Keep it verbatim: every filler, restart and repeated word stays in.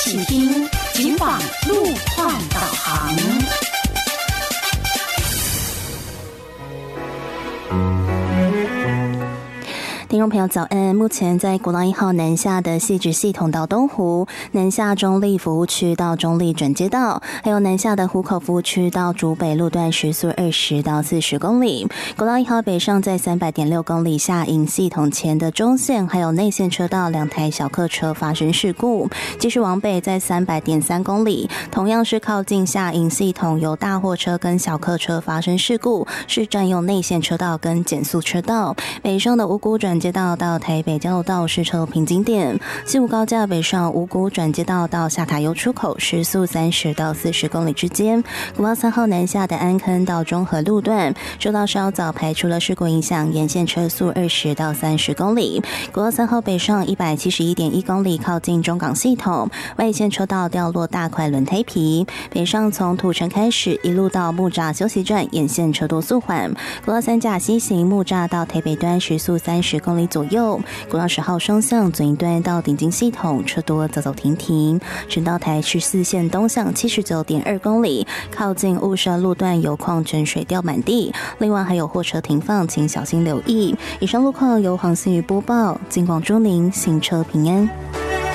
起听警广路况导航。 听众朋友早安，目前在国道一号南下的汐止系统到东湖，南下中立服务区到中立转接道，还有南下的湖口服务区到竹北路段时速二十到四十公里。国道一号北上在三百点六公里下营系统前的中线还有内线车道两台小客车发生事故，继续往北在三百点三公里，同样是靠近下营系统，有大货车跟小客车发生事故，是占用内线车道跟减速车道。北上的五股转接道到台北交流道是车平经点，西武高架北上五股转接道到下塔油出口时速三十到四十公里之间。国道三号南下的安坑到中和路段受到稍早排除了事故影响，沿线车速二十到三十公里。国道三号北上一百七十一点一公里，靠近中港系统，外线车道掉落大块轮胎皮，北上从土城开始一路到木栅休息站，沿线车多速缓。国道三甲西行木栅到台北端时速三十公里左右，国道十号双向左营端到顶金系统车多走走停停。省道台十四线东向七十九点二公里，靠近雾社路段有矿泉水掉满地，另外还有货车停放，请小心留意。以上路况由黄思瑜播报，警广祝您行车平安。